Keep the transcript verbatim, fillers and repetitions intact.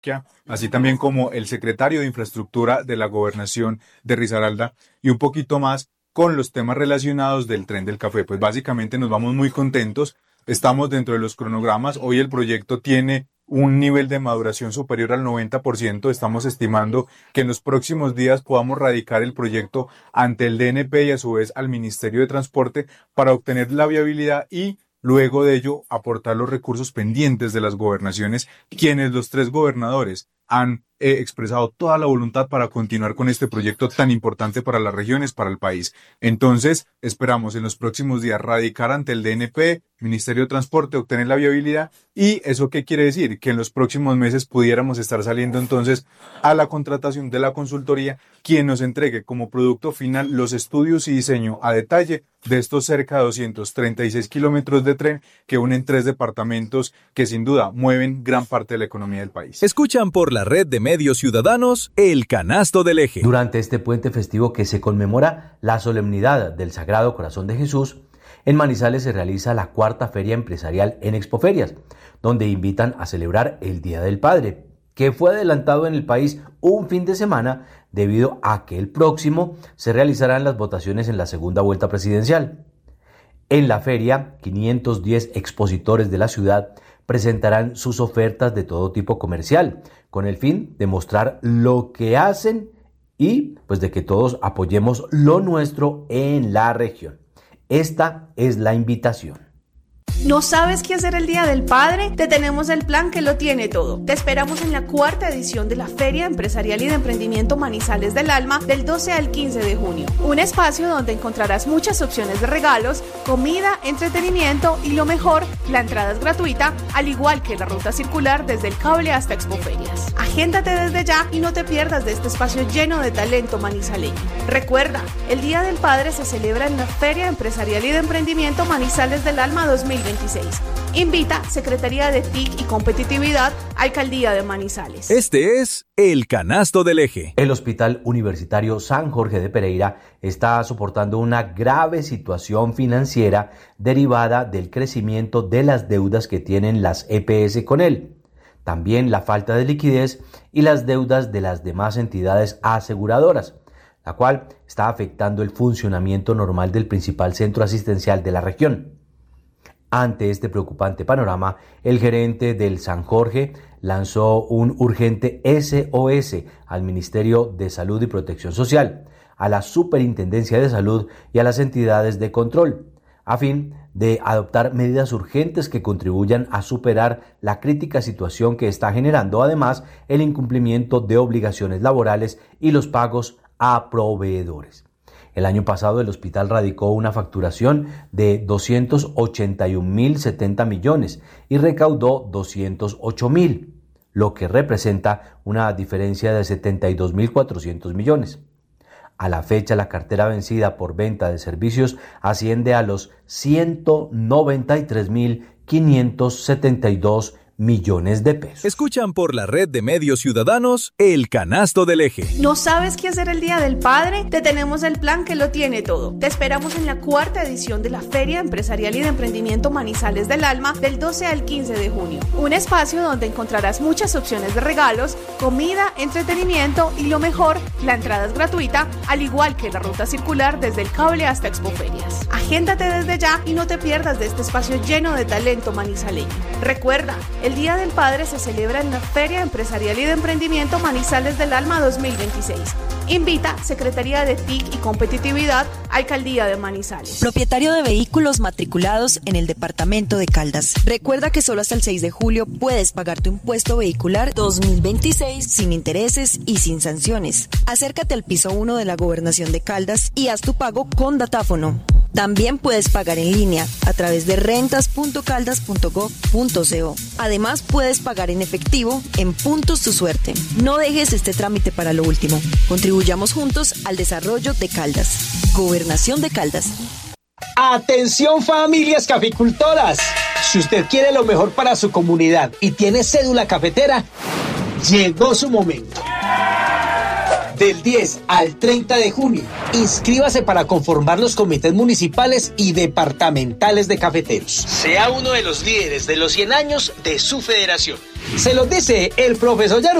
así también como el secretario de Infraestructura de la Gobernación de Risaralda y un poquito más con los temas relacionados del Tren del Café. Pues básicamente nos vamos muy contentos, estamos dentro de los cronogramas, hoy el proyecto tiene un nivel de maduración superior al noventa por ciento, estamos estimando que en los próximos días podamos radicar el proyecto ante el D N P y a su vez al Ministerio de Transporte para obtener la viabilidad y luego de ello aportar los recursos pendientes de las gobernaciones, quienes los tres gobernadores han eh, expresado toda la voluntad para continuar con este proyecto tan importante para las regiones, para el país. Entonces, esperamos en los próximos días radicar ante el D N P, Ministerio de Transporte, obtener la viabilidad. ¿Y eso qué quiere decir? Que en los próximos meses pudiéramos estar saliendo entonces a la contratación de la consultoría, quien nos entregue como producto final los estudios y diseño a detalle de estos cerca de doscientos treinta y seis kilómetros de tren que unen tres departamentos que sin duda mueven gran parte de la economía del país. Escuchan por la red de medios ciudadanos El Canasto del Eje. Durante este puente festivo que se conmemora la solemnidad del Sagrado Corazón de Jesús, en Manizales se realiza la cuarta feria empresarial en Expoferias, donde invitan a celebrar el Día del Padre, que fue adelantado en el país un fin de semana debido a que el próximo se realizarán las votaciones en la segunda vuelta presidencial. En la feria, quinientos diez expositores de la ciudad presentarán sus ofertas de todo tipo comercial, con el fin de mostrar lo que hacen y pues de que todos apoyemos lo nuestro en la región. Esta es la invitación. ¿No sabes qué hacer el Día del Padre? Te tenemos el plan que lo tiene todo. Te esperamos en la cuarta edición de la Feria Empresarial y de Emprendimiento Manizales del Alma del doce al quince de junio. Un espacio donde encontrarás muchas opciones de regalos, comida, entretenimiento y lo mejor, la entrada es gratuita, al igual que la ruta circular desde el cable hasta Expoferias. Agéndate desde ya y no te pierdas de este espacio lleno de talento manizaleño. Recuerda, el Día del Padre se celebra en la Feria Empresarial y de Emprendimiento Manizales del Alma dos mil veintiséis. Invita Secretaría de T I C y Competitividad, Alcaldía de Manizales. Este es El Canasto del Eje. El Hospital Universitario San Jorge de Pereira está soportando una grave situación financiera derivada del crecimiento de las deudas que tienen las E P S con él. También la falta de liquidez y las deudas de las demás entidades aseguradoras, la cual está afectando el funcionamiento normal del principal centro asistencial de la región. Ante este preocupante panorama, el gerente del San Jorge lanzó un urgente S O S al Ministerio de Salud y Protección Social, a la Superintendencia de Salud y a las entidades de control, a fin de adoptar medidas urgentes que contribuyan a superar la crítica situación que está generando además el incumplimiento de obligaciones laborales y los pagos a proveedores. El año pasado el hospital radicó una facturación de doscientos ochenta y un mil setenta millones y recaudó doscientos ocho mil, lo que representa una diferencia de setenta y dos mil cuatrocientos millones. A la fecha, la cartera vencida por venta de servicios asciende a los ciento noventa y tres mil quinientos setenta y dos millones de pesos. Escuchan por la red de medios ciudadanos El Canasto del Eje. ¿No sabes qué hacer el Día del Padre? Te tenemos el plan que lo tiene todo. Te esperamos en la cuarta edición de la Feria Empresarial y de Emprendimiento Manizales del Alma del doce al quince de junio. Un espacio donde encontrarás muchas opciones de regalos, comida, entretenimiento y lo mejor, la entrada es gratuita, al igual que la ruta circular desde el cable hasta Expoferias. Agéndate desde ya y no te pierdas de este espacio lleno de talento manizaleño. Recuerda, el Día del Padre se celebra en la Feria Empresarial y de Emprendimiento Manizales del Alma dos mil veintiséis. Invita Secretaría de T I C y Competitividad, Alcaldía de Manizales. Propietario de vehículos matriculados en el departamento de Caldas. Recuerda que solo hasta el seis de julio puedes pagar tu impuesto vehicular dos mil veintiséis sin intereses y sin sanciones. Acércate al piso uno de la Gobernación de Caldas y haz tu pago con datáfono. También puedes pagar en línea a través de rentas punto caldas punto gob punto co. Además, puedes pagar en efectivo en Puntos Tu Suerte. No dejes este trámite para lo último. Contribuyamos juntos al desarrollo de Caldas. Gobernación de Caldas. ¡Atención, familias caficultoras! Si usted quiere lo mejor para su comunidad y tiene cédula cafetera, llegó su momento. del diez al treinta de junio. Inscríbase para conformar los comités municipales y departamentales de cafeteros. Sea uno de los líderes de los cien años de su federación. Se los dice el profesor Yaru.